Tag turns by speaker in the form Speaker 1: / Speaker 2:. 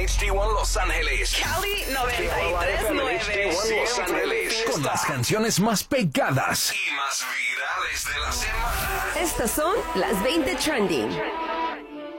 Speaker 1: HD1 Los Ángeles.
Speaker 2: Cali 93.9.
Speaker 1: Los Ángeles. Con las canciones más pegadas y más virales de la semana.
Speaker 3: Estas son las 20 trending.